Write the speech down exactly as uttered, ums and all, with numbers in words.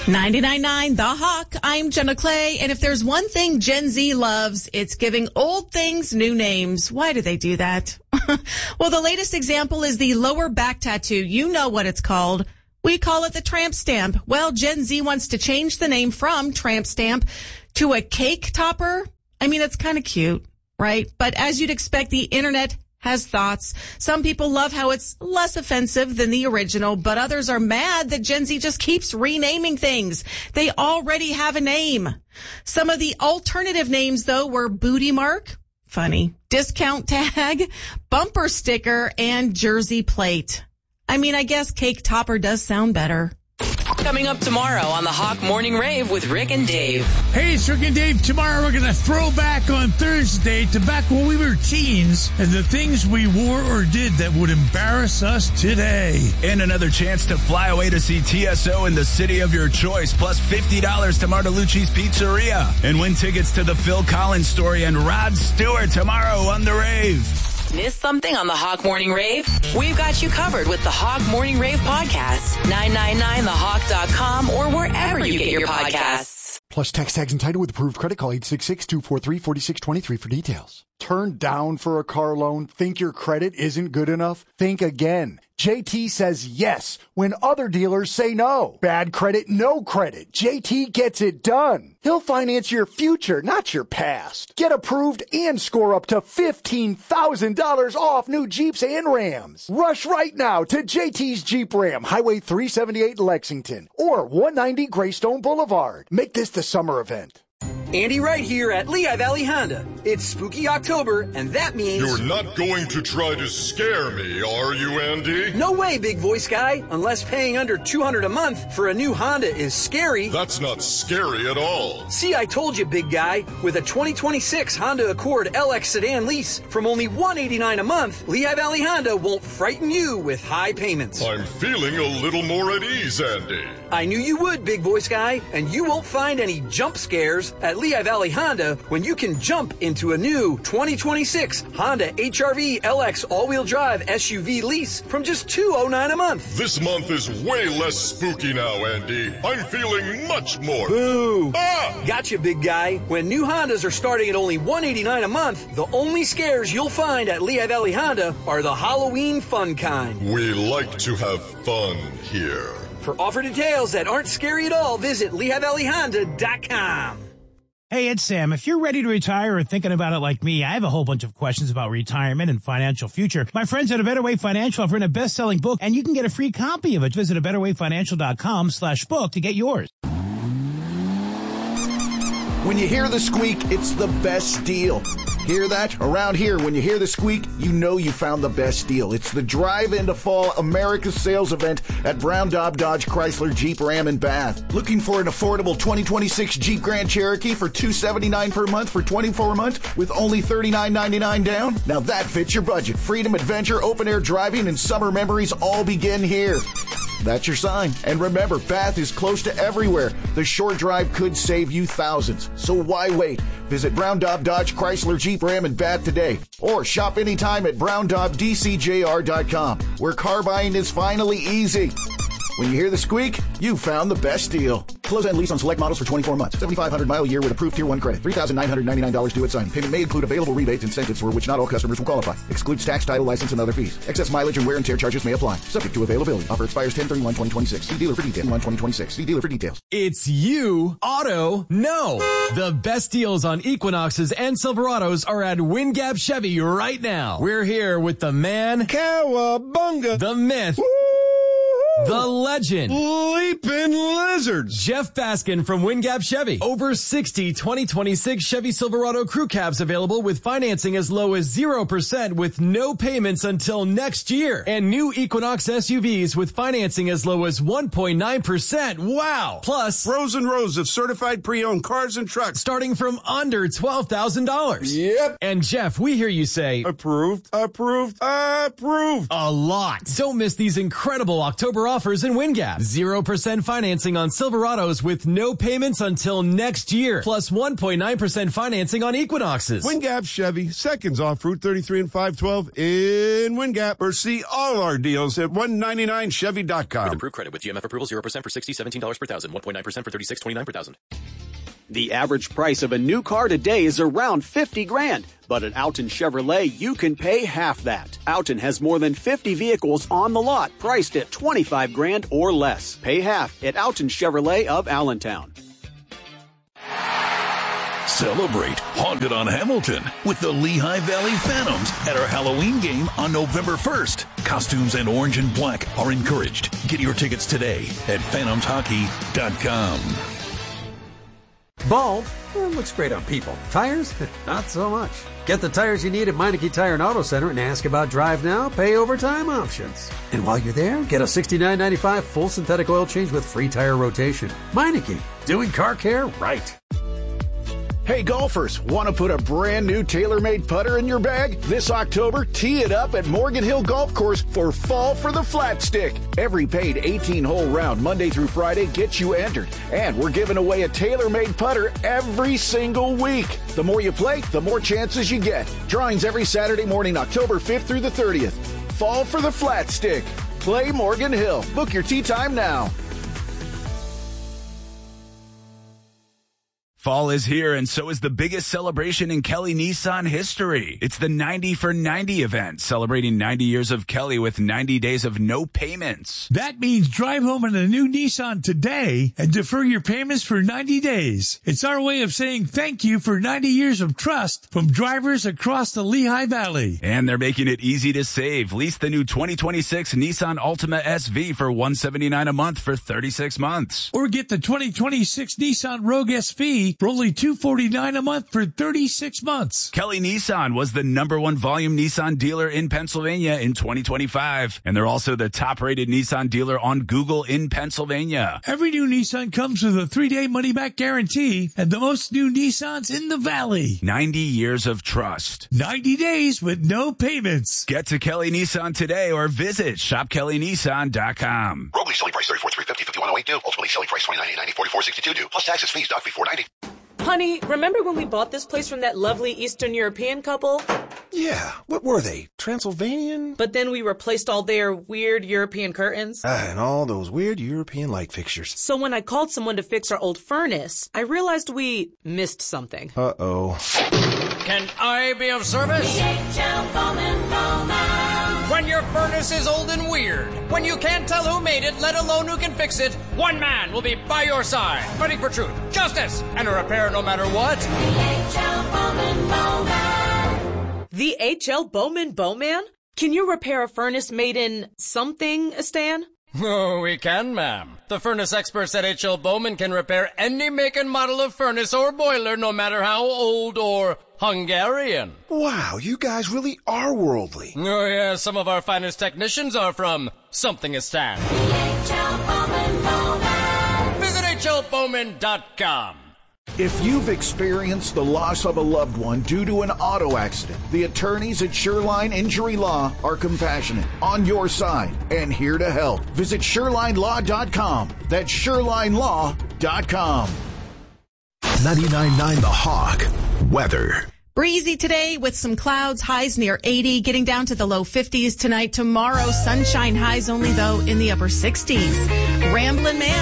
ninety-nine point nine The Hawk. I'm Jenna Clay, and if there's one thing Gen Z loves, it's giving old things new names. Why do they do that? Well, the latest example is the lower back tattoo. You know what it's called. We call it the tramp stamp. Well, Gen Z wants to change the name from tramp stamp to a cake topper. I mean, it's kind of cute, right? But as you'd expect, the internet has thoughts. Some people love how it's less offensive than the original, but others are mad that Gen Z just keeps renaming things. They already have a name. Some of the alternative names, though, were booty mark, funny, discount tag, bumper sticker, and jersey plate. I mean, I guess cake topper does sound better. Coming up tomorrow on the Hawk Morning Rave with Rick and Dave. Hey, it's Rick and Dave. Tomorrow we're going to throw back on Thursday to back when we were teens and the things we wore or did that would embarrass us today. And another chance to fly away to see T S O in the city of your choice, plus fifty dollars to Martelluzzi's Pizzeria. And win tickets to the Phil Collins Story and Rod Stewart tomorrow on The Rave. Miss something on the Hawk Morning Rave? We've got you covered with the Hawk Morning Rave podcast. nine nine nine the hawk dot com or wherever you get your podcasts. Plus text tags entitled with approved credit. Call eight six six, two four three, four six two three for details. Turned down for a car loan? Think your credit isn't good enough? Think again. J T says yes when other dealers say no. Bad credit, no credit. J T gets it done. He'll finance your future, not your past. Get approved and score up to fifteen thousand dollars off new Jeeps and Rams. Rush right now to J T's Jeep Ram, Highway three seventy-eight Lexington, or one ninety Greystone Boulevard. Make this the summer event. Andy Wright here at Lehigh Valley Honda. It's spooky October, and that means... You're not going to try to scare me, are you, Andy? No way, big voice guy. Unless paying under two hundred dollars a month for a new Honda is scary. That's not scary at all. See, I told you, big guy. With a twenty twenty-six Honda Accord L X sedan lease from only one hundred eighty-nine dollars a month, Lehigh Valley Honda won't frighten you with high payments. I'm feeling a little more at ease, Andy. I knew you would, big voice guy, and you won't find any jump scares at Lehigh Valley Honda when you can jump into a new twenty twenty-six Honda H R V L X all-wheel drive S U V lease from just two hundred nine dollars a month. This month is way less spooky now, Andy. I'm feeling much more. Boo! Ah! Gotcha, big guy. When new Hondas are starting at only one hundred eighty-nine dollars a month, the only scares you'll find at Lehigh Valley Honda are the Halloween fun kind. We like to have fun here. For offer details that aren't scary at all, visit Lehigh Valley Honda dot com. Hey, it's Sam. If you're ready to retire or thinking about it like me, I have a whole bunch of questions about retirement and financial future. My friends at A Better Way Financial have written a best-selling book, and you can get a free copy of it. Visit a better way financial dot com slash book to get yours. When you hear the squeak, it's the best deal. Hear that? Around here, when you hear the squeak, you know you found the best deal. It's the Drive Into Fall America's Sales Event at Brown Daub Dodge Chrysler Jeep Ram in Bath. Looking for an affordable twenty twenty-six Jeep Grand Cherokee for two hundred seventy-nine dollars per month for twenty-four months with only thirty-nine ninety-nine down? Now that fits your budget. Freedom, adventure, open-air driving, and summer memories all begin here. That's your sign. And remember, Bath is close to everywhere. The short drive could save you thousands. So why wait? Visit Brown Daub Dodge Chrysler Jeep Ram in Bath today. Or shop anytime at brown daub d c j r dot com, where car buying is finally easy. When you hear the squeak, you found the best deal. Close and lease on select models for twenty-four months. seventy-five hundred mile a year with approved Tier one credit. three thousand nine hundred ninety-nine dollars due at signing. Payment may include available rebates and incentives for which not all customers will qualify. Excludes tax, title, license, and other fees. Excess mileage and wear and tear charges may apply. Subject to availability. Offer expires ten thirty-one twenty twenty-six. See dealer for details. twenty twenty-six. See dealer for details. It's you, Auto, No. The best deals on Equinoxes and Silverados are at Wingap Chevy right now. We're here with the man, Cowabunga, the myth, the legend, Leaping Lizards, Jeff Baskin from Wingap Chevy. Over sixty twenty twenty-six Chevy Silverado crew cabs available with financing as low as zero percent with no payments until next year. And new Equinox S U Vs with financing as low as one point nine percent. Wow! Plus, rows and rows of certified pre-owned cars and trucks starting from under twelve thousand dollars. Yep. And Jeff, we hear you say, approved, approved, approved. A lot. Don't miss these incredible October offers in Wingap. zero percent financing on on Silverados with no payments until next year, plus one point nine percent financing on Equinoxes. Wingap Chevy, seconds off Route thirty-three and five twelve in Wingap. Or see all our deals at one ninety-nine Chevy dot com. With approved credit with G M F approval, zero percent for sixty, seventeen dollars per thousand, one point nine percent for thirty-six, twenty-nine per thousand. The average price of a new car today is around fifty grand. But at Alton Chevrolet, you can pay half that. Alton has more than fifty vehicles on the lot, priced at twenty-five grand or less. Pay half at Alton Chevrolet of Allentown. Celebrate Haunted on Hamilton with the Lehigh Valley Phantoms at our Halloween game on November first. Costumes and orange and black are encouraged. Get your tickets today at phantoms hockey dot com. Bulb? Well, looks great on people. Tires? Not so much. Get the tires you need at Meineke Tire and Auto Center and ask about Drive Now, Pay Overtime options. And while you're there, get a sixty-nine ninety-five full synthetic oil change with free tire rotation. Meineke, doing car care right. Hey golfers, want to put a brand new TaylorMade putter in your bag? This October, tee it up at Morgan Hill Golf Course for Fall for the Flat Stick. Every paid eighteen-hole round, Monday through Friday, gets you entered. And we're giving away a TaylorMade putter every single week. The more you play, the more chances you get. Drawings every Saturday morning, October fifth through the thirtieth. Fall for the Flat Stick. Play Morgan Hill. Book your tee time now. Fall is here, and so is the biggest celebration in Kelly Nissan history. It's the ninety for ninety event, celebrating ninety years of Kelly with ninety days of no payments. That means drive home in a new Nissan today and defer your payments for ninety days. It's our way of saying thank you for ninety years of trust from drivers across the Lehigh Valley. And they're making it easy to save. Lease the new twenty twenty-six Nissan Altima S V for one hundred seventy-nine dollars a month for thirty-six months. Or get the twenty twenty-six Nissan Rogue S V for only two hundred forty-nine dollars a month for thirty-six months. Kelly Nissan was the number one volume Nissan dealer in Pennsylvania in twenty twenty-five. And they're also the top-rated Nissan dealer on Google in Pennsylvania. Every new Nissan comes with a three-day money-back guarantee and the most new Nissans in the valley. ninety years of trust. ninety days with no payments. Get to Kelly Nissan today or visit shop kelly nissan dot com. Rogue lease selling price thirty-four thousand three hundred fifty dollars, fifty-one thousand eight hundred two. Ultimately selling price twenty-nine thousand eight hundred ninety dollars, forty-four thousand sixty-two due. Plus taxes, fees, doc fee four hundred ninety dollars. Honey, remember when we bought this place from that lovely Eastern European couple? Yeah, what were they? Transylvanian? But then we replaced all their weird European curtains. Ah, and all those weird European light fixtures. So when I called someone to fix our old furnace, I realized we missed something. Uh-oh. Can I be of service? D H L Bowman Bowman. When your furnace is old and weird, when you can't tell who made it, let alone who can fix it, one man will be by your side, fighting for truth, justice, and a repair no matter what. D H L Bowman Bowman. The H L Bowman Bowman? Can you repair a furnace made in something, Stan? Oh, we can, ma'am. The furnace experts at H L Bowman can repair any make and model of furnace or boiler, no matter how old or Hungarian. Wow, you guys really are worldly. Oh, yeah, some of our finest technicians are from Something-istan. H L Bowman Bowman. Visit H L Bowman dot com. If you've experienced the loss of a loved one due to an auto accident, the attorneys at Shoreline Injury Law are compassionate, on your side, and here to help. Visit shoreline law dot com. That's shoreline law dot com. ninety-nine point nine The Hawk. Weather. Breezy today with some clouds, highs near eighty, getting down to the low fifties tonight. Tomorrow, sunshine, highs only though in the upper sixties. Ramblin' Man.